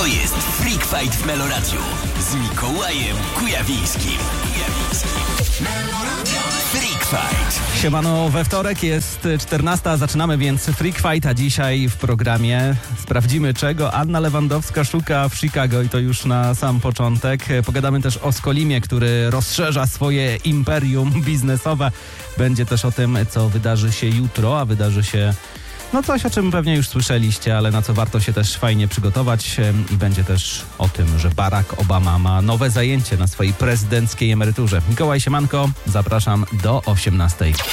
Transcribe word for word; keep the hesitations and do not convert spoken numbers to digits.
To jest Freak Fight w Meloradiu z Mikołajem Kujawińskim. Freak Fight. Siemano, we wtorek jest czternasta, zaczynamy więc Freak Fight, a dzisiaj w programie sprawdzimy, czego Anna Lewandowska szuka w Chicago i to już na sam początek. Pogadamy też o Skolimie, który rozszerza swoje imperium biznesowe. Będzie też o tym, co wydarzy się jutro, a wydarzy się no coś, o czym pewnie już słyszeliście, ale na co warto się też fajnie przygotować. I będzie też o tym, że Barack Obama ma nowe zajęcie na swojej prezydenckiej emeryturze. Mikołaj, siemanko, zapraszam do osiemnastej.